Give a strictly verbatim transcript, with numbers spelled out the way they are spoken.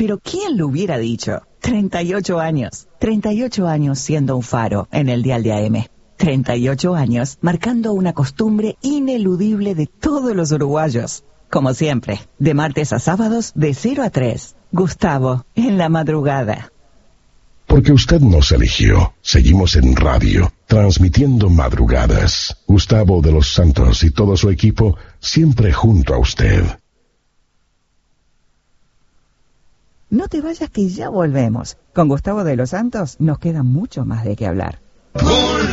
Pero ¿quién lo hubiera dicho? treinta y ocho años. treinta y ocho años siendo un faro en el dial de A M. treinta y ocho años marcando una costumbre ineludible de todos los uruguayos. Como siempre, de martes a sábados de cero a tres. Gustavo, en la madrugada. Porque usted nos eligió. Seguimos en radio, transmitiendo madrugadas. Gustavo de los Santos y todo su equipo, siempre junto a usted. No te vayas que ya volvemos. Con Gustavo de los Santos nos queda mucho más de qué hablar.